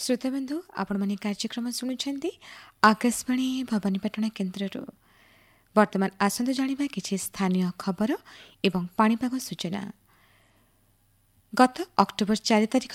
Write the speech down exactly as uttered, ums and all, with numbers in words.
श्रोताबंधु आपण मैंने कार्यक्रम शुणुंट आकाशवाणी भवानीपाटना केन्द्र वर्तमान आसतु जाना कि स्थानीय खबर एवं पाणीपाग सूचना। गत अक्टोबर चार तारिख